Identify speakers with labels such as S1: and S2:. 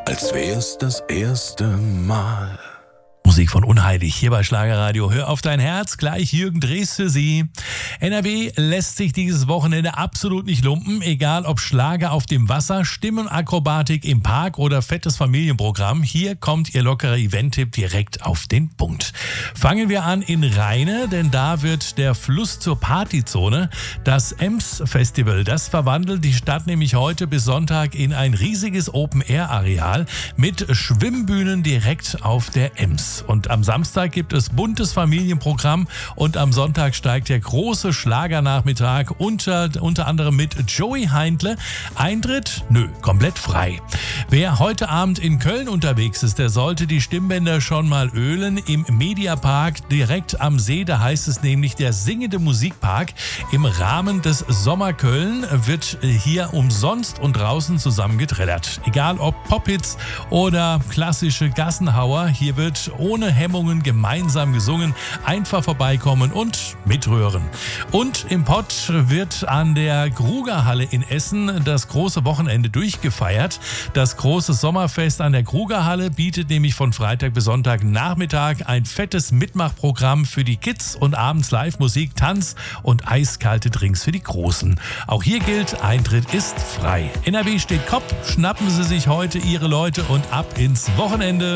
S1: Als wär's das erste Mal.
S2: Musik von Unheilig hier bei Schlagerradio. Hör auf dein Herz, gleich Jürgen Drees für Sie. NRW lässt sich dieses Wochenende absolut nicht lumpen, egal ob Schlager auf dem Wasser, Stimmenakrobatik im Park oder fettes Familienprogramm. Hier kommt Ihr lockerer Event-Tipp direkt auf den Punkt. Fangen wir an in Rheine, denn da wird der Fluss zur Partyzone. Das Ems-Festival, das verwandelt die Stadt nämlich heute bis Sonntag in ein riesiges Open-Air-Areal mit Schwimmbühnen direkt auf der Ems. Und am Samstag gibt es buntes Familienprogramm und am Sonntag steigt der große Schlagernachmittag unter anderem mit Joey Heindle. Eintritt? Nö, komplett frei. Wer heute Abend in Köln unterwegs ist, der sollte die Stimmbänder schon mal ölen. Im Mediapark direkt am See, da heißt es nämlich der Singende Musikpark. Im Rahmen des Sommerköln wird hier umsonst und draußen zusammengeträllert. Egal ob Pophits oder klassische Gassenhauer, hier wird ohne Hemmungen gemeinsam gesungen. Einfach vorbeikommen und mitrühren. Und im Pott wird an der Grugerhalle in Essen das große Wochenende durchgefeiert. Das große Sommerfest an der Grugerhalle bietet nämlich von Freitag bis Sonntag Nachmittag ein fettes Mitmachprogramm für die Kids und abends Live-Musik, Tanz und eiskalte Drinks für die Großen. Auch hier gilt, Eintritt ist frei. NRW steht Kopf, schnappen Sie sich heute Ihre Leute und ab ins Wochenende.